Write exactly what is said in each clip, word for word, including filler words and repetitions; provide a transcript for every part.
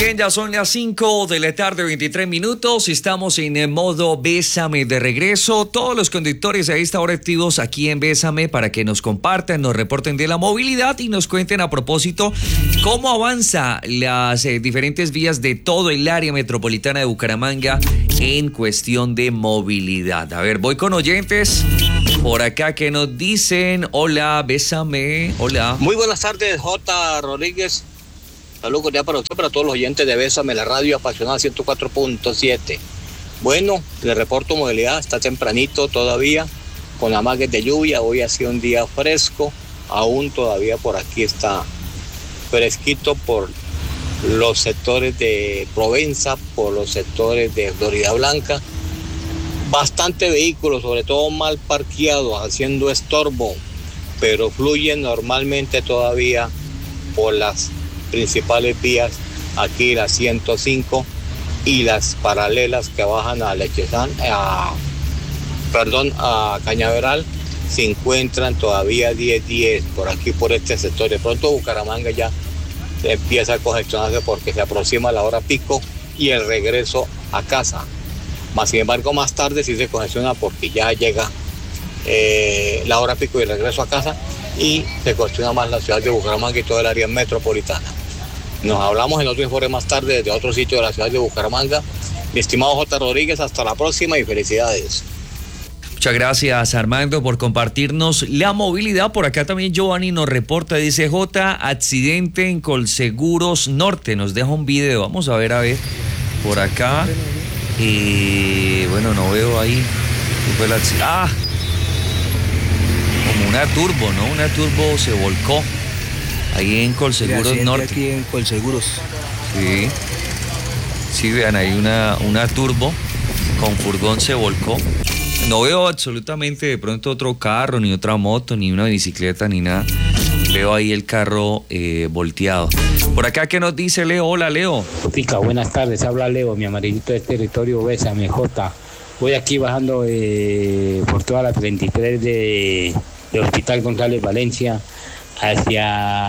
Bien, ya son las cinco de la tarde, veintitrés minutos. Estamos en el modo Bésame de regreso. Todos los conductores a esta hora activos aquí en Bésame para que nos compartan, nos reporten de la movilidad y nos cuenten a propósito cómo avanza las eh, diferentes vías de todo el área metropolitana de Bucaramanga en cuestión de movilidad. A ver, voy con oyentes por acá que nos dicen: hola, Bésame, hola. Muy buenas tardes, J. Rodríguez. Saludos cordial para usted, para todos los oyentes de Bésame, la radio apasionada ciento cuatro punto siete. Bueno, le reporto movilidad, está tempranito todavía, con amagues de lluvia. Hoy ha sido un día fresco, aún todavía por aquí está fresquito por los sectores de Provenza, por los sectores de Florida Blanca. Bastante vehículos, sobre todo mal parqueados, haciendo estorbo, pero fluyen normalmente todavía por las principales vías, aquí la ciento cinco y las paralelas que bajan a Lechezán, a, perdón, a Cañaveral, se encuentran todavía diez diez por aquí, por este sector. De pronto Bucaramanga ya empieza a congestionarse porque se aproxima la hora pico y el regreso a casa. Más sin embargo, más tarde sí se congestiona porque ya llega eh, la hora pico y el regreso a casa, y se congestiona más la ciudad de Bucaramanga y todo el área metropolitana. Nos hablamos en otro informe más tarde desde otro sitio de la ciudad de Bucaramanga. Mi estimado J. Rodríguez, hasta la próxima y felicidades. Muchas gracias, Armando, por compartirnos la movilidad. Por acá también Giovanni nos reporta, dice: J, accidente en Colseguros Norte. Nos deja un video, vamos a ver, a ver, por acá. Eh, bueno, no veo ahí. Fue el accidente. Ah, como una turbo, ¿no? Una turbo se volcó ahí en Colseguros Norte. Aquí en Colseguros. Sí. Sí, vean, ahí una, una turbo con furgón se volcó. No veo absolutamente de pronto otro carro, ni otra moto, ni una bicicleta, ni nada. Veo ahí el carro eh, volteado. Por acá, ¿qué nos dice Leo? Hola, Leo. Pica, buenas tardes. Habla Leo, mi amarillito de territorio Bésame, J. Voy aquí bajando eh, por toda la treinta y tres de, de Hospital González Valencia hacia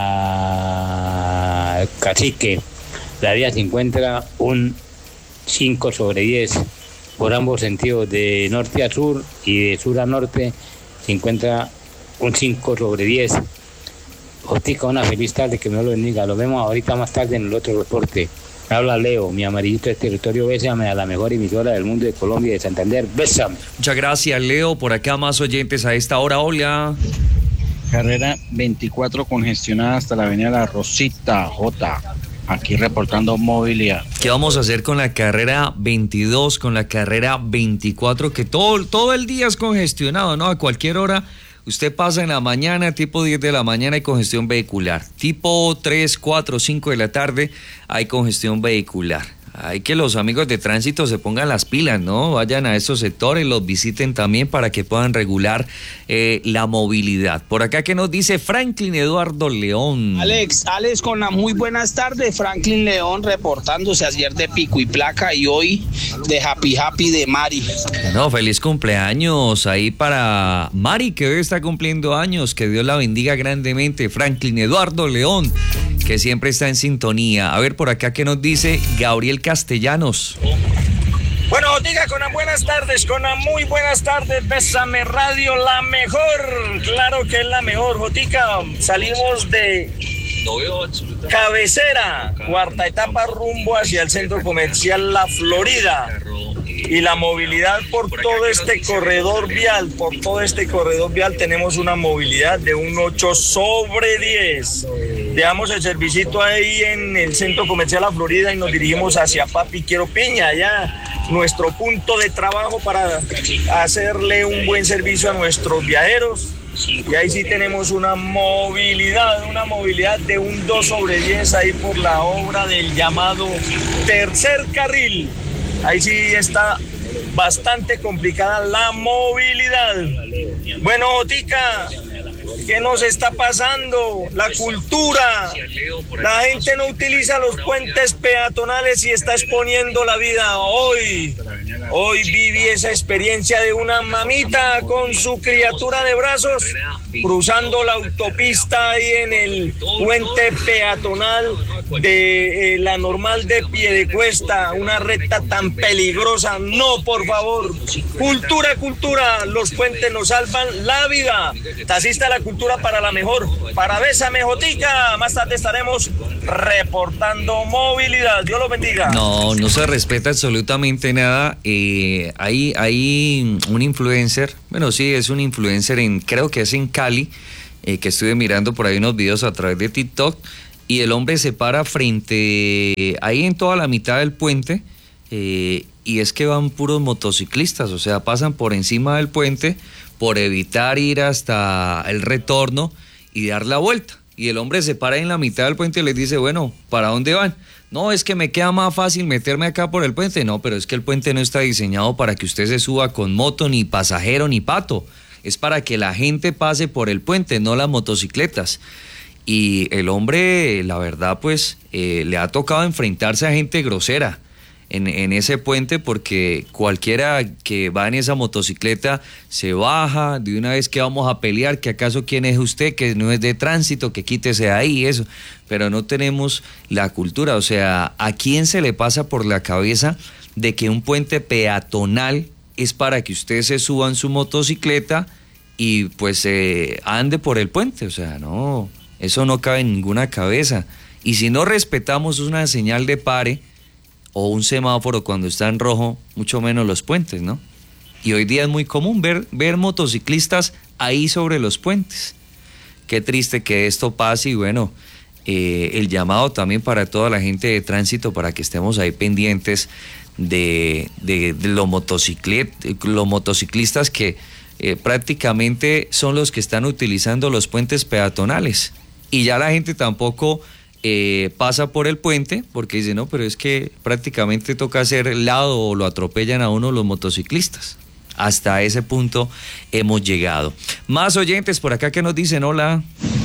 Cacique. La vía se encuentra un cinco sobre diez por ambos sentidos, de norte a sur y de sur a norte se encuentra un cinco sobre diez. Hostica, una feliz tarde, que me lo bendiga. Lo vemos ahorita más tarde en el otro reporte. Habla Leo, mi amarillito de territorio Bésame, a la mejor emisora del mundo de Colombia y de Santander. Bésame. Muchas gracias, Leo. Por acá más oyentes a esta hora. Hola. Carrera veinticuatro congestionada hasta la avenida La Rosita, J. Aquí reportando movilidad. ¿Qué vamos a hacer con la carrera veintidós, con la carrera veinticuatro? Que todo, todo el día es congestionado, ¿no? A cualquier hora usted pasa en la mañana, tipo diez de la mañana hay congestión vehicular. Tipo tres, cuatro, cinco de la tarde hay congestión vehicular. Hay que los amigos de tránsito se pongan las pilas, ¿no? Vayan a esos sectores, los visiten también para que puedan regular eh, la movilidad. Por acá, ¿qué nos dice Franklin Eduardo León? Alex, Alex, con la muy buenas tardes. Franklin León reportándose ayer de pico y placa y hoy de Happy Happy de Mari. No, feliz cumpleaños ahí para Mari, que hoy está cumpliendo años. Que Dios la bendiga grandemente. Franklin Eduardo León, que siempre está en sintonía. A ver, por acá, ¿qué nos dice Gabriel Castellanos? Bueno, diga con las buenas tardes, con las muy buenas tardes, Bésame Radio, la mejor, claro que es la mejor, Jotica. Salimos de Cabecera, cuarta etapa rumbo hacia el centro comercial La Florida. Y la movilidad por todo este corredor vial, por todo este corredor vial tenemos una movilidad de un ocho sobre diez. Dejamos el servicito ahí en el centro comercial La Florida y nos dirigimos hacia Papi Quiero Piña, allá nuestro punto de trabajo para hacerle un buen servicio a nuestros viajeros. Y ahí sí tenemos una movilidad, una movilidad de un dos sobre diez ahí por la obra del llamado tercer carril. Ahí sí está bastante complicada la movilidad. Bueno, Jotica, ¿qué nos está pasando? La cultura. La gente no utiliza los puentes peatonales y está exponiendo la vida hoy. Hoy viví esa experiencia de una mamita con su criatura de brazos cruzando la autopista ahí en el puente peatonal de eh, la normal de Piedecuesta, una recta tan peligrosa. No, por favor. Cultura, cultura, los puentes nos salvan la vida. Taxista de la cultura para la mejor. Para Bésame Jotica, más tarde estaremos reportando movilidad. Dios los bendiga. No, no se respeta absolutamente nada. Eh, hay, hay un influencer, bueno, sí, es un influencer, en creo que es en Cali, eh, que estuve mirando por ahí unos videos a través de TikTok, y el hombre se para frente, ahí en toda la mitad del puente, eh, y es que van puros motociclistas, o sea, pasan por encima del puente por evitar ir hasta el retorno y dar la vuelta. Y el hombre se para en la mitad del puente y les dice, bueno, ¿para dónde van? No, es que me queda más fácil meterme acá por el puente. No, pero es que el puente no está diseñado para que usted se suba con moto, ni pasajero, ni pato. Es para que la gente pase por el puente, no las motocicletas. Y el hombre, la verdad, pues, eh, le ha tocado enfrentarse a gente grosera en, en ese puente, porque cualquiera que va en esa motocicleta se baja, de una vez que vamos a pelear, que acaso quién es usted, que no es de tránsito, que quítese ahí, eso. Pero no tenemos la cultura, o sea, ¿a quién se le pasa por la cabeza de que un puente peatonal es para que usted se suba en su motocicleta y pues eh, ande por el puente? O sea, no, eso no cabe en ninguna cabeza. Y si no respetamos una señal de pare o un semáforo cuando está en rojo, mucho menos los puentes, ¿no? Y hoy día es muy común ver, ver motociclistas ahí sobre los puentes. Qué triste que esto pase, y bueno, eh, el llamado también para toda la gente de tránsito para que estemos ahí pendientes de, de, de los, motociclet, los motociclistas que eh, prácticamente son los que están utilizando los puentes peatonales. Y ya la gente tampoco eh, pasa por el puente porque dice, no, pero es que prácticamente toca hacer lado o lo atropellan a uno los motociclistas. Hasta ese punto hemos llegado. Más oyentes por acá que nos dicen, hola.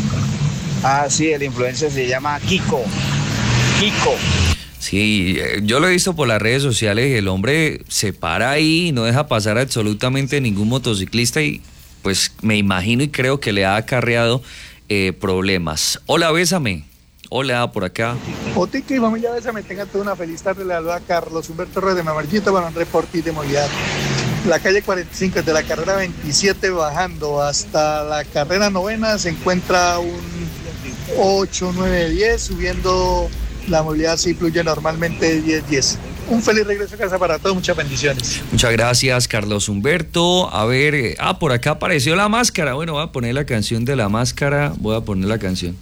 Ah, sí, el influencer se llama Kiko. Kiko. Sí, yo lo he visto por las redes sociales, el hombre se para ahí y no deja pasar absolutamente ningún motociclista, y pues me imagino y creo que le ha acarreado eh, problemas. Hola, Bésame. Hola, por acá. Otica y familia Bésame, tengan toda una feliz tarde. Le habla Carlos Humberto Torres de Mamarchito para un reporte de movilidad. La calle cuarenta y cinco, desde la carrera veintisiete bajando hasta la carrera novena, se encuentra un ocho, nueve, diez, subiendo la movilidad sí fluye normalmente diez, diez. Un feliz regreso a casa para todos, muchas bendiciones. Muchas gracias, Carlos Humberto. A ver, eh, ah, por acá apareció La Máscara. Bueno, voy a poner la canción de La Máscara, voy a poner la canción.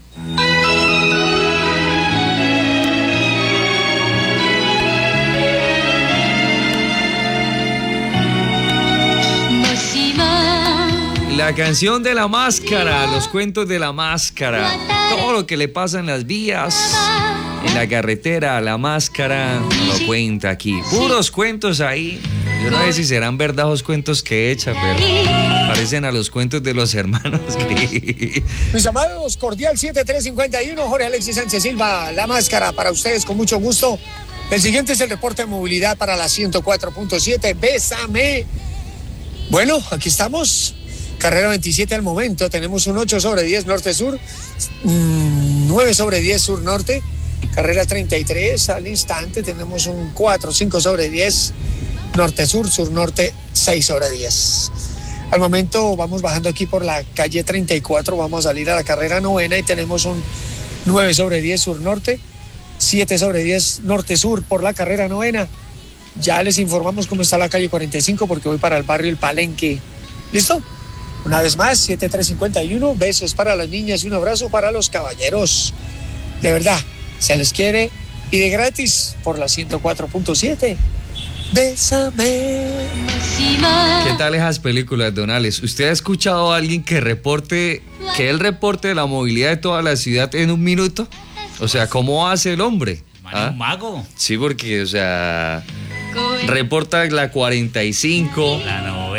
La canción de La Máscara, los cuentos de La Máscara, todo lo que le pasa en las vías, en la carretera, La Máscara nos lo cuenta aquí. Puros cuentos ahí. Yo no sé si serán verdad los cuentos que echa, pero parecen a los cuentos de los hermanos. Mis amados, cordial siete tres cincuenta y uno, Jorge Alexis Sánchez Silva, La Máscara para ustedes con mucho gusto. El siguiente es el reporte de movilidad para la ciento cuatro punto siete, Bésame. Bueno, aquí estamos. Carrera veintisiete al momento, tenemos un ocho sobre diez norte-sur, nueve sobre diez sur-norte. Carrera treinta y tres al instante, tenemos un cuatro, cinco sobre diez norte-sur, sur-norte, seis sobre diez. Al momento vamos bajando aquí por la calle treinta y cuatro, vamos a salir a la carrera novena y tenemos un nueve sobre diez sur-norte, siete sobre diez norte-sur por la carrera novena. Ya les informamos cómo está la calle cuarenta y cinco porque voy para el barrio El Palenque. ¿Listo? Una vez más, siete tres cincuenta y uno, besos para las niñas y un abrazo para los caballeros. De verdad, se les quiere y de gratis por la ciento cuatro punto siete. Bésame. ¿Qué tal esas películas, Donales? ¿Usted ha escuchado a alguien que reporte, que él reporte la movilidad de toda la ciudad en un minuto? O sea, ¿cómo hace el hombre? ¿Ah? ¿Un mago? Sí, porque, o sea, reporta la cuarenta y cinco, la novena,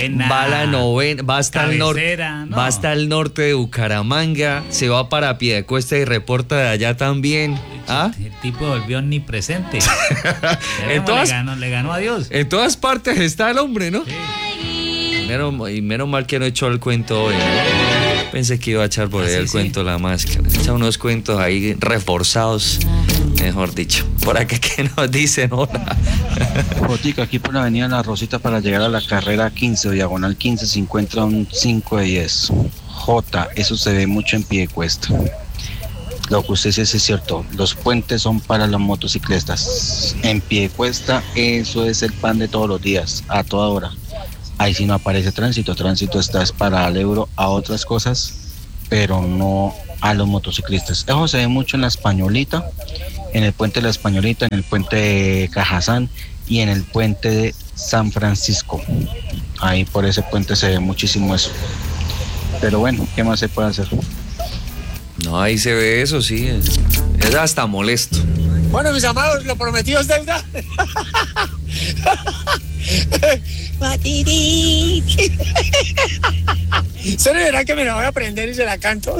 novena. Va a la novena, va hasta el norte, no. va hasta el norte de Bucaramanga, se va para Piedecuesta y reporta de allá también. ¿Ah? El tipo volvió omnipresente. en todas, le, ganó, le ganó a Dios. En todas partes está el hombre, ¿no? Sí. Menos, y menos mal que no echó el cuento hoy, ¿no? Pensé que iba a echar por ahí ah, sí, el sí. cuento La Máscara. Echa unos cuentos ahí reforzados, mejor dicho. Por acá que nos dicen, hola. Jotica, aquí por la avenida La Rosita para llegar a la carrera quince o diagonal quince se encuentra un cinco de diez. J, eso se ve mucho en Piedecuesta. Lo que usted dice es cierto, los puentes son para los motociclistas. En Piedecuesta eso es el pan de todos los días, a toda hora. Ahí sí no aparece tránsito, tránsito está es para el euro a otras cosas, pero no a los motociclistas. Eso se ve mucho en la Españolita, en el puente de la Españolita, en el puente de Cajazán y en el puente de San Francisco. Ahí por ese puente se ve muchísimo eso. Pero bueno, ¿qué más se puede hacer? No, ahí se ve eso, sí. Es, es hasta molesto. Bueno, mis amados, lo prometido es deuda. ¿Se verá que me la voy a aprender y se la canto?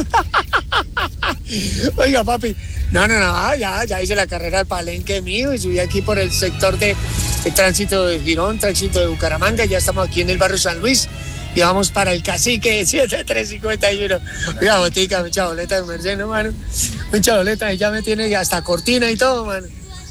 Oiga, papi, no, no, no, ya, ya hice la carrera del Palenque mío y subí aquí por el sector de, de tránsito de Girón, tránsito de Bucaramanga, ya estamos aquí en el barrio San Luis y vamos para el Cacique siete tres cinco uno. Mira, botica, mucha boleta de Merced, ¿no, mano? Mucha boleta, y ya me tiene hasta cortina y todo, mano.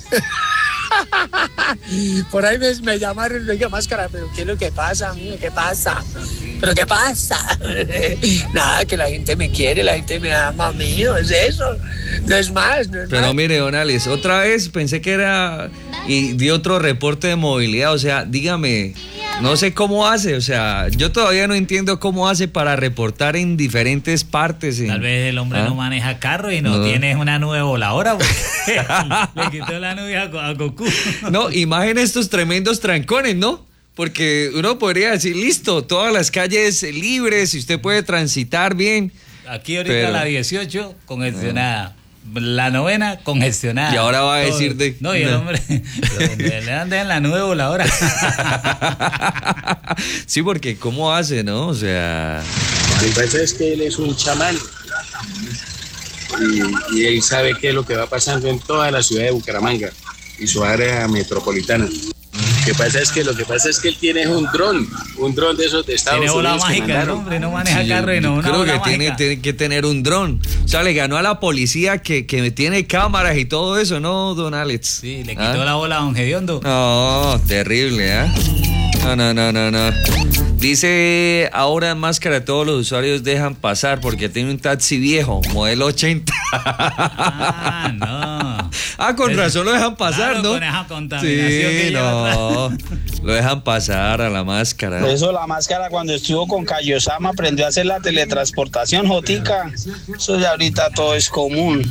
Por ahí me, me llamaron, oiga, Máscara, pero ¿qué es lo que pasa, amigo? ¿Qué pasa? ¿Pero qué pasa? Nada, que la gente me quiere, la gente me ama, mío, es eso, no es más, no es Pero más. mire, don Alex, otra vez pensé que era, y di otro reporte de movilidad, o sea, dígame, no sé cómo hace, o sea, yo todavía no entiendo cómo hace para reportar en diferentes partes. En, Tal vez el hombre ¿ah? no maneja carro y no, no. tiene una nube voladora, le quitó la nube a, a Goku. No, imaginen estos tremendos trancones, ¿no? Porque uno podría decir, listo, todas las calles libres y usted puede transitar bien. Aquí ahorita pero... la dieciocho congestionada, no. La novena congestionada. Y ahora va a decir de... No, y el hombre le anda en la nube voladora. Sí, porque ¿cómo hace, no? O sea... Lo que pasa es que él es un chamán y, y él sabe qué es lo que va pasando en toda la ciudad de Bucaramanga y su área metropolitana. Lo que pasa es que lo que pasa es que él tiene un dron, un dron de esos de Estados tiene Unidos. Tiene bola mágica, el hombre, no maneja sí, carro y no una creo que bola tiene, tiene que tener un dron. O sea, le ganó a la policía que, que tiene cámaras y todo eso, ¿no, don Alex? Sí, le quitó ¿Ah? la bola a don Gediondo. No, terrible, ¿eh? No, no, no, no, no. Dice, ahora en Máscara todos los usuarios dejan pasar porque tiene un taxi viejo, modelo ochenta. Ah, no. Ah, con razón lo dejan pasar, claro, ¿no? Con esa contaminación sí, que no. Lo dejan pasar a la Máscara. Por eso la Máscara cuando estuvo con Kaiosama aprendió a hacer la teletransportación, Jotica. Eso ya ahorita todo es común.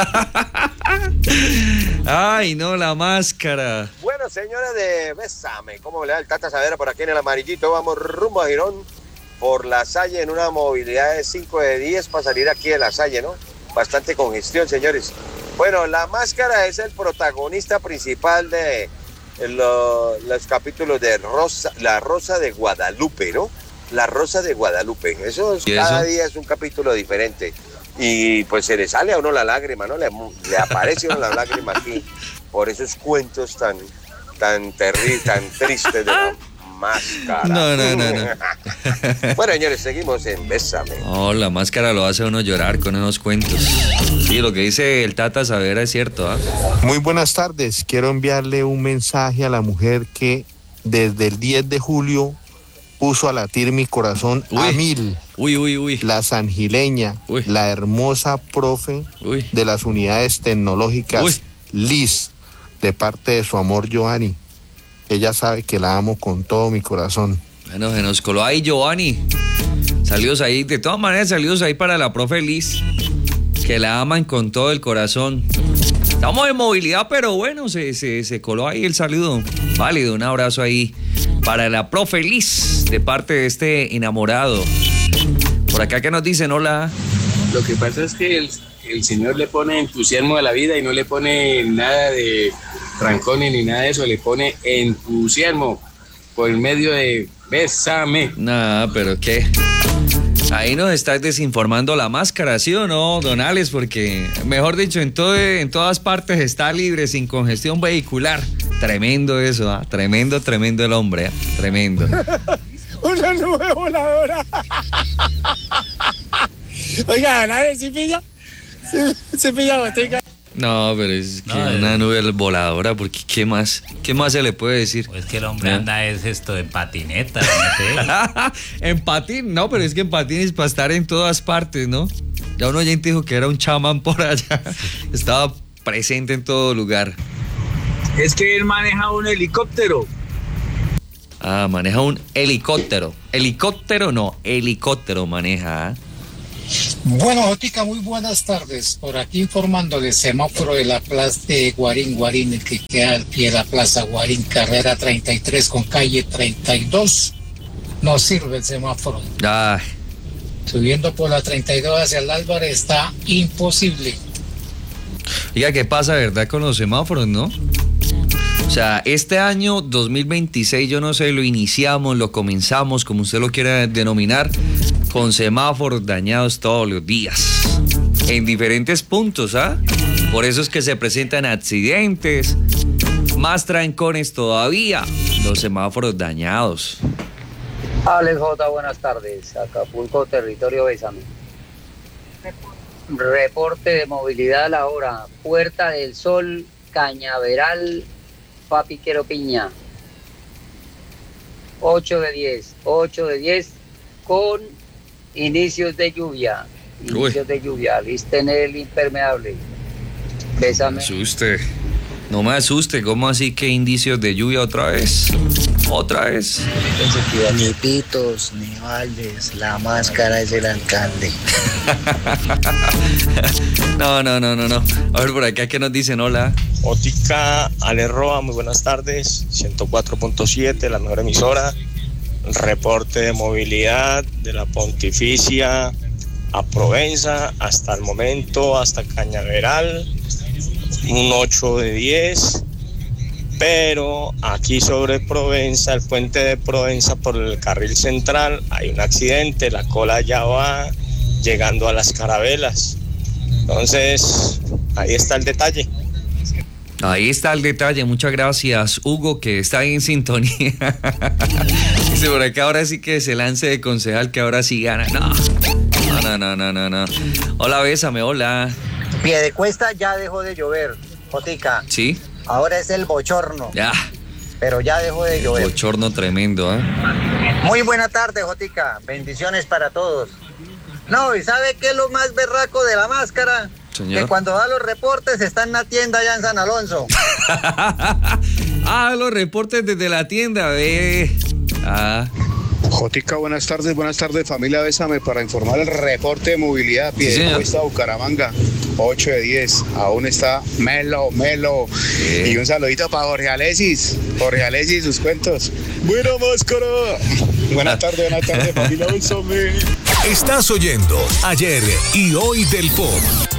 Ay, no, la Máscara. Bueno, señores de Bésame, ¿cómo le da el Tata Saavedra por aquí en el amarillito? Vamos rumbo a Girón por La Salle en una movilidad de cinco de diez para salir aquí de La Salle, ¿no? Bastante congestión, señores. Bueno, la Máscara es el protagonista principal de lo, los capítulos de Rosa, La Rosa de Guadalupe, ¿no? La Rosa de Guadalupe. Eso es, cada día es un capítulo diferente. Y pues se le sale a uno la lágrima, ¿no? Le, le aparece a uno la lágrima aquí por esos cuentos tan, tan terribles, tan tristes de la Máscara. No, no, no, no. Bueno, señores, seguimos en Bésame. Oh, la Máscara lo hace a uno llorar con esos cuentos. Sí, lo que dice el Tata Saavedra es cierto, ¿eh? Muy buenas tardes. Quiero enviarle un mensaje a la mujer que desde el diez de julio puso a latir mi corazón uy, a mil. Uy, uy, uy. La sangileña, uy. La hermosa profe uy. de las unidades tecnológicas, uy. Liz, de parte de su amor Giovanni. Ella sabe que la amo con todo mi corazón. Bueno, se nos coló ahí Giovanni. Saludos ahí, de todas maneras, saludos ahí para la profe Liz, que la aman con todo el corazón. Estamos en movilidad, pero bueno, se, se, se coló ahí el saludo. Válido, un abrazo ahí para la profe Liz, de parte de este enamorado. Por acá que nos dicen, hola. Lo que pasa es que el, el señor le pone entusiasmo a la vida y no le pone nada de trancones ni nada de eso, le pone entusiasmo. por el medio de Bésame. Nah, pero qué. Ahí nos estás desinformando la máscara, ¿sí o no, Donales? Porque, mejor dicho, en, todo, en todas partes está libre, sin congestión vehicular. Tremendo eso, ¿ah? Tremendo, tremendo el hombre, ¿ah? Tremendo. Una nube voladora. Oiga, Donales, ¿sí pilla? ¿Sí, sí pilla, Botica? No, pero es que No, una es- nube voladora, porque ¿qué más? ¿Qué más se le puede decir? Pues que el hombre ¿Eh? anda es esto en patineta, no sé. En patín, no, pero es que en patín es para estar en todas partes, ¿no? Ya un oyente dijo que era un chamán por allá. Estaba presente en todo lugar. Es que él maneja un helicóptero. Ah, maneja un helicóptero. Helicóptero no, helicóptero maneja. ¿ah? Bueno, Jotica, muy buenas tardes. Por aquí informándole semáforo de la plaza de Guarín, Guarín, el que queda al pie de la plaza Guarín, carrera treinta y tres con calle treinta y dos. No sirve el semáforo. Ay, Subiendo por la treinta y dos hacia el Álvarez está imposible. oiga, ¿qué pasa, verdad, con los semáforos, no? O sea, este año dos mil veintiséis, yo no sé, lo iniciamos, lo comenzamos, como usted lo quiera denominar, con semáforos dañados todos los días, en diferentes puntos, ¿ah? Por eso es que se presentan accidentes, más trancones todavía, los semáforos dañados. Alex J, buenas tardes. Acapulco, territorio Bésame. Reporte de movilidad a la hora. Puerta del Sol, Cañaveral, Papiquero Piña. ocho de diez. ocho de diez con inicios de lluvia. Inicios de lluvia. Alisten el impermeable. Bésame. Asuste. No me asuste, ¿cómo así que indicios de lluvia otra vez? Otra vez. Ni pitos, ni baldes, la máscara es el alcalde. No, no, no, no, no. A ver, por acá, ¿qué nos dicen? Hola. Ótica Ale Roa, muy buenas tardes. ciento cuatro punto siete, la mejor emisora. Reporte de movilidad de la Pontificia a Provenza hasta el momento, hasta Cañaveral, un ocho de diez. Pero aquí sobre Provenza, el puente de Provenza por el carril central, hay un accidente, la cola ya va llegando a las Carabelas. Entonces, ahí está el detalle. Ahí está el detalle, muchas gracias, Hugo, que está ahí en sintonía. Dice por acá, ahora sí que se lance de concejal, que ahora sí gana. No, no, no, no, no, no. Hola, Bésame, hola. Piedecuesta ya dejó de llover, Jotica. ¿Sí? Ahora es el bochorno. Ya. Pero ya dejó de llover. Bochorno tremendo, ¿eh? Muy buena tarde, Jotica. Bendiciones para todos. No, ¿y sabe qué es lo más berraco de la máscara? Señor. Que cuando da los reportes está en la tienda allá en San Alonso. Ah, los reportes desde la tienda, ve. Ah. Jotica, buenas tardes, buenas tardes, familia Bésame, para informar el reporte de movilidad. Sí, señor. Piedecuesta, Bucaramanga, ocho de diez, aún está melo, melo. Sí. Y un saludito para Jorge Alesis, Jorge Alesis y sus cuentos. Buena máscara. Buenas tardes, buenas tardes, familia Bésame. Estás oyendo Ayer y Hoy del Pop.